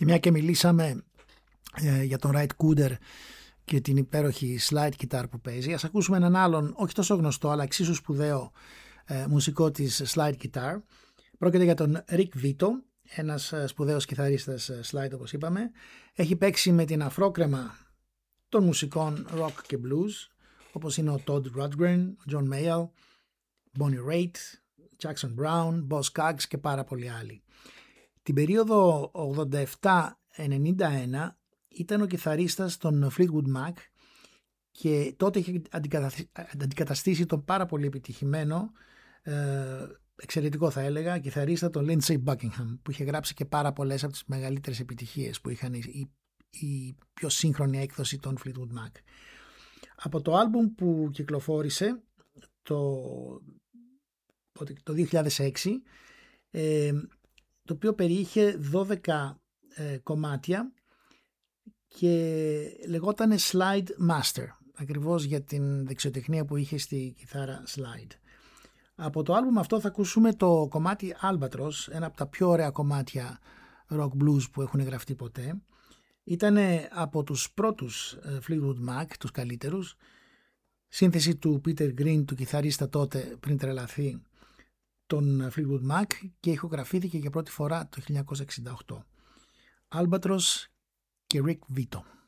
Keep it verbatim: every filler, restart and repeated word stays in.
Και μια και μιλήσαμε ε, για τον Ry Cooder και την υπέροχη slide guitar που παίζει, ας ακούσουμε έναν άλλον, όχι τόσο γνωστό αλλά εξίσου σπουδαίο ε, μουσικό της slide guitar. Πρόκειται για τον Rick Vito, ένας σπουδαίος κιθαρίστας slide όπως είπαμε. Έχει παίξει με την αφρόκρεμα των μουσικών rock και blues, όπως είναι ο Todd Rundgren, ο John Mayall, Bonnie Raitt, Jackson Brown, Boz Scaggs και πάρα πολλοί άλλοι. Την περίοδο ογδόντα επτά ενενήντα ένα ήταν ο κιθαρίστας των Fleetwood Mac και τότε είχε αντικαταστήσει τον πάρα πολύ επιτυχημένο, ε, εξαιρετικό θα έλεγα, κιθαρίστα τον Lindsey Buckingham, που είχε γράψει και πάρα πολλές από τις μεγαλύτερες επιτυχίες που είχαν η, η πιο σύγχρονη έκδοση των Fleetwood Mac. Από το άλμπουμ που κυκλοφόρησε το, το δύο χιλιάδες έξι, ε, το οποίο περιείχε δώδεκα ε, κομμάτια και λεγότανε Slide Master, ακριβώς για την δεξιοτεχνία που είχε στη κιθάρα slide. Από το άλμπουμ αυτό θα ακούσουμε το κομμάτι Albatross, ένα από τα πιο ωραία κομμάτια rock blues που έχουν γραφτεί ποτέ. Ήτανε από τους πρώτους Fleetwood Mac, τους καλύτερους, σύνθεση του Peter Green, του κιθαρίστα τότε πριν τρελαθεί τον Fleetwood Mac, και ηχογραφήθηκε για πρώτη φορά το χίλια εννιακόσια εξήντα οκτώ. Albatross και Rick Vito.